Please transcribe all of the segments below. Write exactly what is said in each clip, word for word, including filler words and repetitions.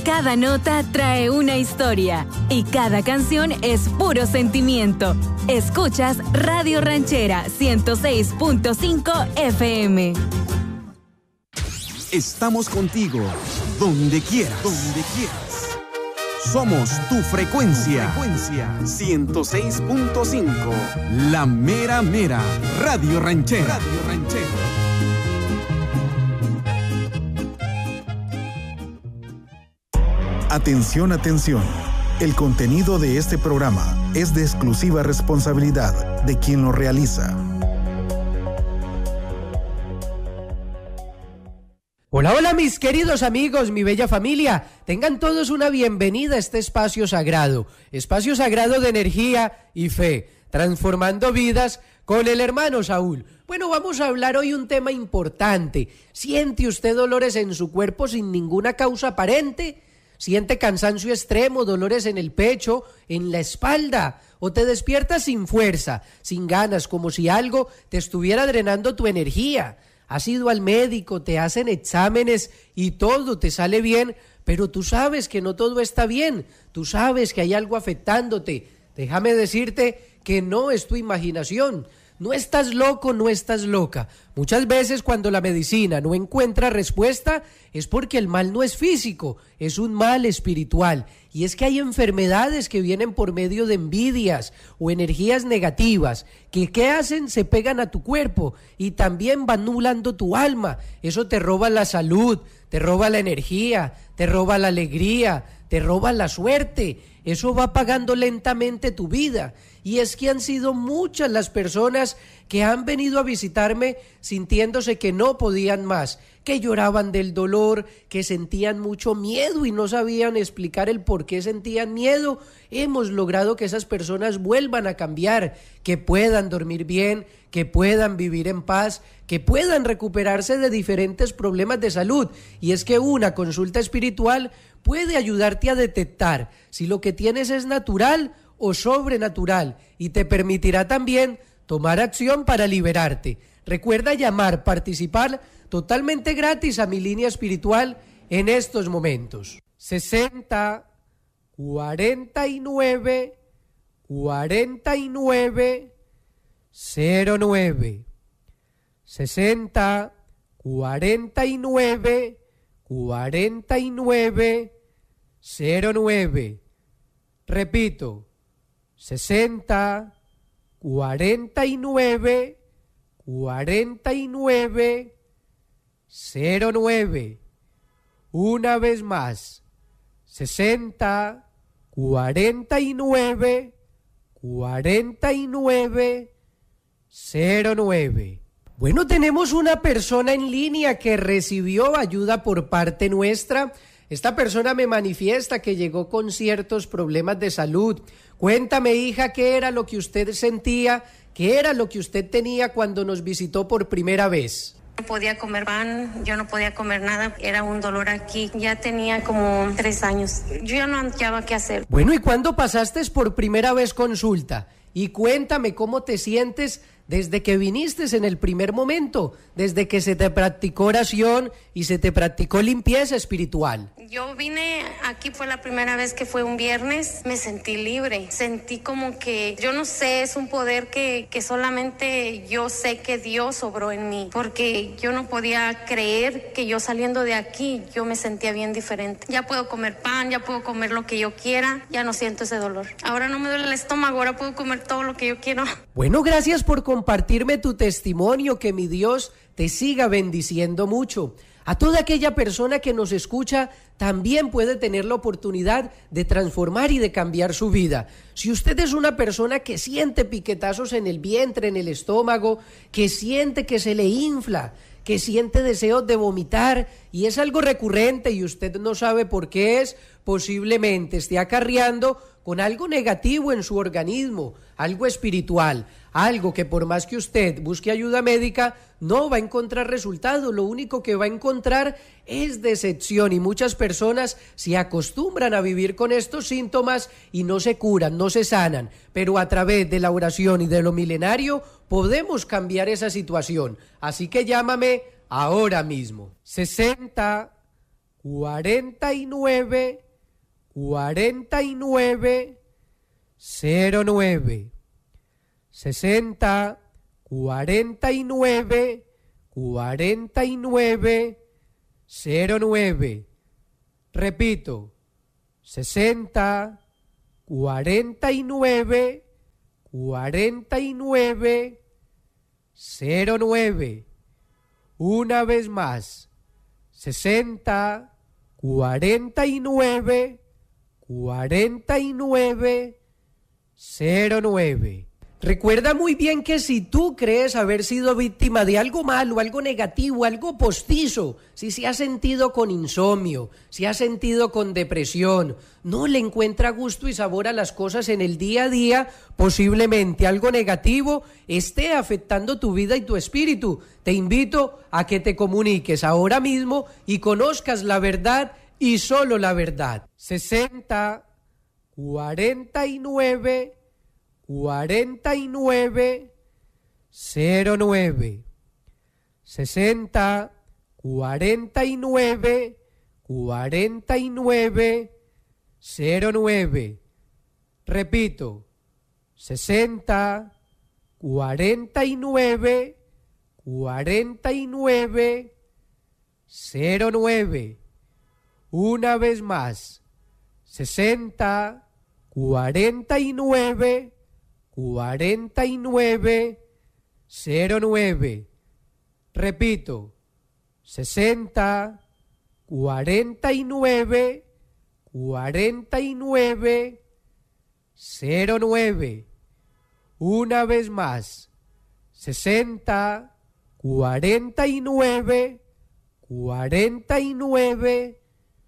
Cada nota trae una historia y cada canción es puro sentimiento. Escuchas Radio Ranchera ciento seis punto cinco F M. Estamos contigo, donde quieras, donde quieras. Somos tu frecuencia, frecuencia ciento seis punto cinco. La mera mera, Radio Ranchera. Radio Ranchera. Atención, atención. El contenido de este programa es de exclusiva responsabilidad de quien lo realiza. Hola, hola mis queridos amigos, mi bella familia. Tengan todos una bienvenida a este espacio sagrado. Espacio sagrado de energía y fe, transformando vidas con el hermano Saúl. Bueno, vamos a hablar hoy un tema importante. ¿Siente usted dolores en su cuerpo sin ninguna causa aparente? ¿Siente cansancio extremo, dolores en el pecho, en la espalda? ¿O te despiertas sin fuerza, sin ganas, como si algo te estuviera drenando tu energía? Has ido al médico, te hacen exámenes y todo te sale bien, pero tú sabes que no todo está bien. Tú sabes que hay algo afectándote. Déjame decirte que no es tu imaginación. No estás loco, no estás loca. Muchas veces cuando la medicina no encuentra respuesta es porque el mal no es físico, es un mal espiritual. Y es que hay enfermedades que vienen por medio de envidias o energías negativas que ¿qué hacen? Se pegan a tu cuerpo y también van nublando tu alma. Eso te roba la salud, te roba la energía, te roba la alegría, te roba la suerte. Eso va apagando lentamente tu vida. Y es que han sido muchas las personas que han venido a visitarme sintiéndose que no podían más, que lloraban del dolor, que sentían mucho miedo y no sabían explicar el por qué sentían miedo. Hemos logrado que esas personas vuelvan a cambiar, que puedan dormir bien, que puedan vivir en paz, que puedan recuperarse de diferentes problemas de salud. Y es que una consulta espiritual puede ayudarte a detectar si lo que tienes es natural o sobrenatural y te permitirá también tomar acción para liberarte. Recuerda llamar, participar totalmente gratis a mi línea espiritual en estos momentos. sesenta, cuarenta y nueve, cuarenta y nueve, cero nueve. sesenta, cuarenta y nueve, cuarenta y nueve, cero nueve. Repito, sesenta, cuarenta y nueve, cuarenta y nueve, cero nueve. Una vez más, sesenta, cuarenta y nueve, cuarenta y nueve, cero nueve. Bueno, tenemos una persona en línea que recibió ayuda por parte nuestra. Esta persona me manifiesta que llegó con ciertos problemas de salud. Cuéntame, hija, ¿qué era lo que usted sentía? ¿Qué era lo que usted tenía cuando nos visitó por primera vez? No podía comer pan, yo no podía comer nada, era un dolor aquí. Ya tenía como tres años. Yo ya no hallaba qué hacer. Bueno, ¿y cuándo pasaste por primera vez consulta? Y cuéntame cómo te sientes desde que viniste en el primer momento, desde que se te practicó oración y se te practicó limpieza espiritual. Yo vine aquí, fue la primera vez que fue un viernes, me sentí libre, sentí como que, yo no sé, es un poder que, que solamente yo sé que Dios obró en mí, porque yo no podía creer que yo saliendo de aquí, yo me sentía bien diferente. Ya puedo comer pan, ya puedo comer lo que yo quiera, ya no siento ese dolor. Ahora no me duele el estómago, ahora puedo comer todo lo que yo quiero. Bueno, gracias por compartirme tu testimonio, que mi Dios te siga bendiciendo mucho. A toda aquella persona que nos escucha también puede tener la oportunidad de transformar y de cambiar su vida. Si usted es una persona que siente piquetazos en el vientre, en el estómago, que siente que se le infla, que siente deseos de vomitar y es algo recurrente y usted no sabe por qué es, posiblemente esté acarreando con algo negativo en su organismo, algo espiritual, algo que por más que usted busque ayuda médica, no va a encontrar resultado. Lo único que va a encontrar es decepción y muchas personas se acostumbran a vivir con estos síntomas y no se curan, no se sanan, pero a través de la oración y de lo milenario podemos cambiar esa situación. Así que llámame ahora mismo. sesenta, cuarenta y nueve, cuarenta y nueve, cero nueve. sesenta, cuarenta y nueve, cuarenta y nueve, cero nueve. Repito, sesenta, cuarenta y nueve, cuarenta y nueve, cero nueve. Una vez más, sesenta, cuarenta y nueve, cuarenta y nueve, cero nueve. Recuerda muy bien que si tú crees haber sido víctima de algo malo, algo negativo, algo postizo, si se ha sentido con insomnio, si ha sentido con depresión, no le encuentra gusto y sabor a las cosas en el día a día, posiblemente algo negativo esté afectando tu vida y tu espíritu. Te invito a que te comuniques ahora mismo y conozcas la verdad y solo la verdad. sesenta, cuarenta y nueve, cuarenta y nueve, cero nueve. sesenta, cuarenta y nueve, cuarenta y nueve, cero nueve. Repito, sesenta, cuarenta y nueve, cuarenta y nueve, cero nueve. Una vez más, sesenta, cuarenta y nueve, cuarenta y nueve, cero nueve. Repito, sesenta, cuarenta y nueve, cuarenta y nueve, cero nueve. Una vez más, sesenta, cuarenta y nueve, cuarenta y nueve,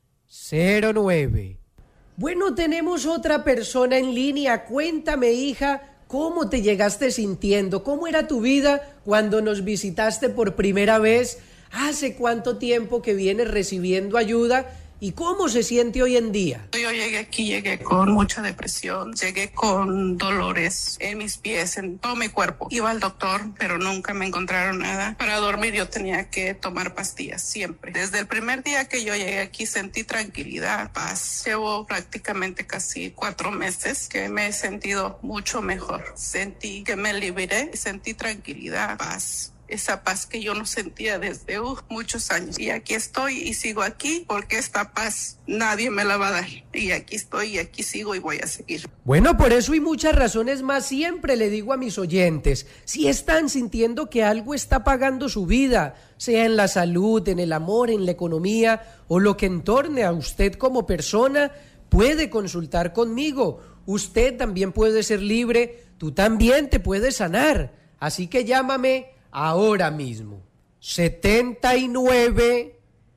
cero nueve. Bueno, tenemos otra persona en línea. Cuéntame, hija, ¿cómo te llegaste sintiendo? ¿Cómo era tu vida cuando nos visitaste por primera vez? ¿Hace cuánto tiempo que vienes recibiendo ayuda? ¿Y cómo se siente hoy en día? Yo llegué aquí, llegué con mucha depresión, llegué con dolores en mis pies, en todo mi cuerpo. Iba al doctor, pero nunca me encontraron nada. Para dormir yo tenía que tomar pastillas, siempre. Desde el primer día que yo llegué aquí sentí tranquilidad, paz. Llevo prácticamente casi cuatro meses que me he sentido mucho mejor. Sentí que me liberé, sentí tranquilidad, paz. Esa paz que yo no sentía desde uh, muchos años. Y aquí estoy y sigo aquí porque esta paz nadie me la va a dar. Y aquí estoy y aquí sigo y voy a seguir. Bueno, por eso y muchas razones más siempre le digo a mis oyentes, si están sintiendo que algo está pagando su vida, sea en la salud, en el amor, en la economía o lo que entorne a usted como persona, puede consultar conmigo. Usted también puede ser libre, tú también te puedes sanar. Así que llámame ahora mismo. setenta y nueve,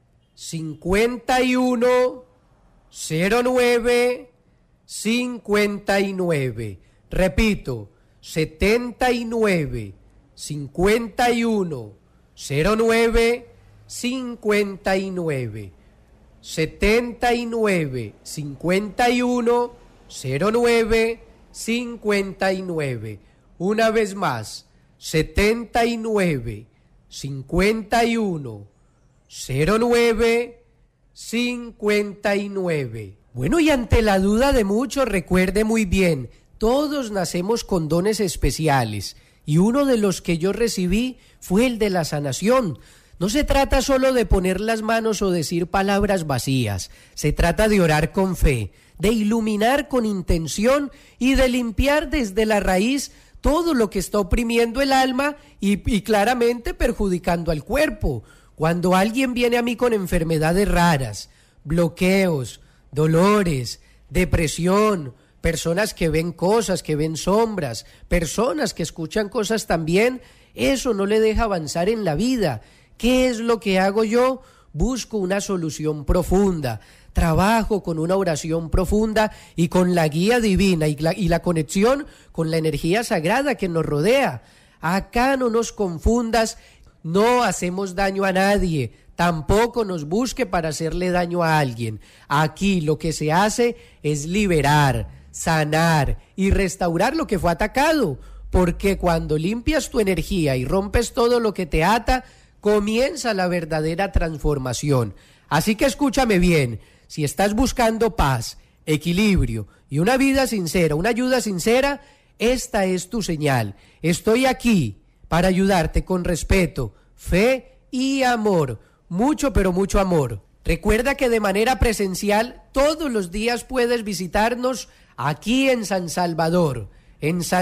cincuenta y uno, cero nueve, cincuenta y nueve. Repito, setenta y nueve, cincuenta y uno, cero nueve, cincuenta y nueve. setenta y nueve, cincuenta y uno, cero nueve, cincuenta y nueve. Una vez más, setenta y nueve, cincuenta y uno, cero nueve, cincuenta y nueve. Bueno, y ante la duda de muchos, recuerde muy bien, todos nacemos con dones especiales, y uno de los que yo recibí fue el de la sanación. No se trata solo de poner las manos o decir palabras vacías, se trata de orar con fe, de iluminar con intención y de limpiar desde la raíz todo lo que está oprimiendo el alma y, y claramente perjudicando al cuerpo. Cuando alguien viene a mí con enfermedades raras, bloqueos, dolores, depresión, personas que ven cosas, que ven sombras, personas que escuchan cosas también, eso no le deja avanzar en la vida. ¿Qué es lo que hago yo? Busco una solución profunda. Trabajo con una oración profunda y con la guía divina y la, y la conexión con la energía sagrada que nos rodea. Acá no nos confundas, no hacemos daño a nadie, tampoco nos busque para hacerle daño a alguien. Aquí lo que se hace es liberar, sanar y restaurar lo que fue atacado, porque cuando limpias tu energía y rompes todo lo que te ata, comienza la verdadera transformación. Así que escúchame bien, si estás buscando paz, equilibrio y una vida sincera, una ayuda sincera, esta es tu señal. Estoy aquí para ayudarte con respeto, fe y amor, mucho pero mucho amor. Recuerda que de manera presencial todos los días puedes visitarnos aquí en San Salvador, en San